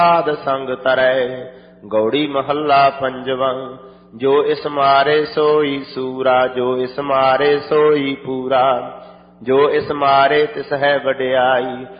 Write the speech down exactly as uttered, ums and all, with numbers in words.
ਸਾਧ ਸੰਗ ਤਰੈ। ਗੌੜੀ ਮਹੱਲਾ ਪੰਜਵਾਂ। ਜੋ ਇਸ ਮਾਰੇ ਸੋਈ ਸੂਰਾ, ਜੋ ਇਸ ਮਾਰੇ ਸੋਈ ਪੂਰਾ, ਜੋ ਇਸ ਮਾਰੇ ਤਿਸ ਹੈ ਵਡਿਆਈ।